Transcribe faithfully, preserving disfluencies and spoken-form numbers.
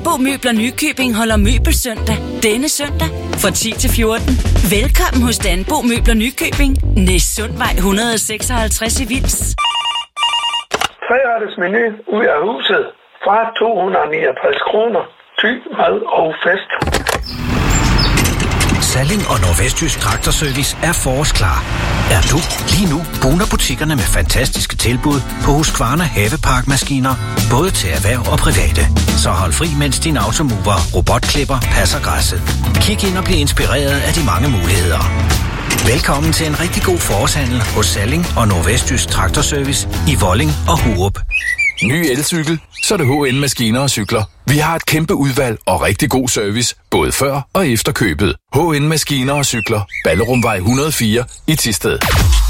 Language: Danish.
Bo Møbler Nykøbing holder Møbelsøndag denne søndag fra ti til fjorten. Velkommen hos Danbo Møbler Nykøbing. Næstsundvej et hundrede og seksoghalvtreds i Vils. Treretters menu ud af huset fra to hundrede og niogtres kroner. Tyk, mad og fest. Salling og Nordvestjysk Traktorservice er forårsklar. Er du lige nu boner butikkerne med fantastiske tilbud på Husqvarna Haveparkmaskiner, både til erhverv og private. Så hold fri, mens din automover robotklipper passer græsset. Kig ind og bliv inspireret af de mange muligheder. Velkommen til en rigtig god forårshandel hos Salling og Nordvestjysk Traktorservice i Volling og Hurup. Ny elcykel, så er det H N Maskiner og Cykler. Vi har et kæmpe udvalg og rigtig god service, både før og efter købet. H N Maskiner og Cykler. Ballerumvej et hundrede og fire i Thisted.